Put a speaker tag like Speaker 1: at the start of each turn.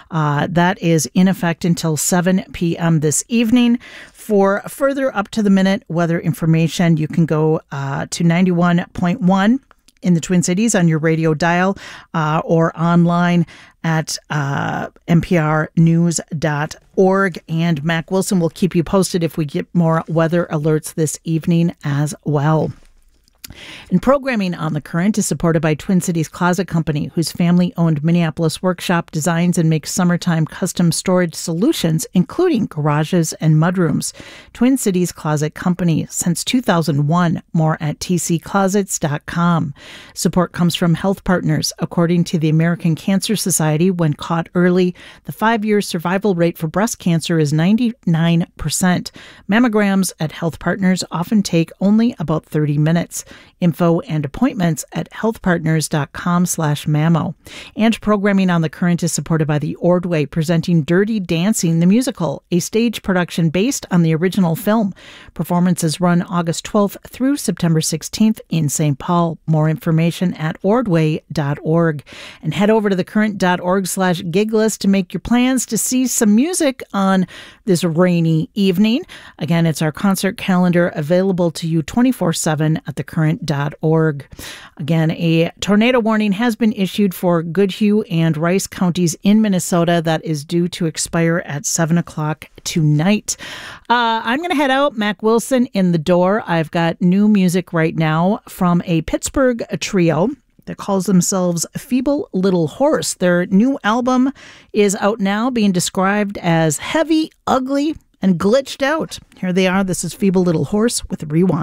Speaker 1: That is in effect until 7 p.m. this evening. For further up-to-the-minute weather information, you can go to 91.1 in the Twin Cities on your radio dial or online at nprnews.org. And Mac Wilson will keep you posted if we get more weather alerts this evening as well. And programming on The Current is supported by Twin Cities Closet Company, whose family-owned Minneapolis workshop designs and makes summertime custom storage solutions, including garages and mudrooms. Twin Cities Closet Company since 2001. More at tcclosets.com. Support comes from Health Partners. According to the American Cancer Society, when caught early, the 5-year survival rate for breast cancer is 99%. Mammograms at Health Partners often take only about 30 minutes. Info and appointments at healthpartners.com/mammo. And programming on The Current is supported by the Ordway, presenting Dirty Dancing, the musical, a stage production based on the original film. Performances run August 12th through September 16th in St. Paul. More information at ordway.org. And head over to thecurrent.org/gig list to make your plans to see some music on this rainy evening. Again, it's our concert calendar available to you 24/7 at thecurrent.org. Again, a tornado warning has been issued for Goodhue and Rice counties in Minnesota that is due to expire at 7 o'clock tonight. I'm going to head out. Mac Wilson in the door. I've got new music right now from a Pittsburgh trio that calls themselves Feeble Little Horse. Their new album is out now, being described as heavy, ugly, and glitched out. Here they are. This is Feeble Little Horse with Rewind.